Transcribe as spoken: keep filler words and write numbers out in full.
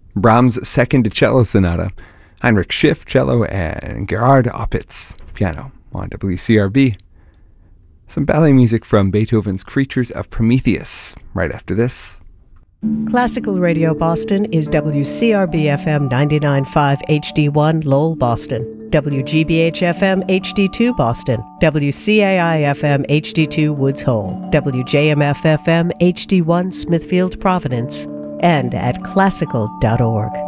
Brahms' Second Cello Sonata, Heinrich Schiff, cello, and Gerhard Opitz, piano, on W C R B. Some ballet music from Beethoven's Creatures of Prometheus, right after this. Classical Radio Boston is W C R B F M ninety-nine point five H D one Lowell, Boston, W G B H F M H D two Boston, W C A I F M H D two Woods Hole, W J M F F M H D one Smithfield, Providence, and at classical dot org.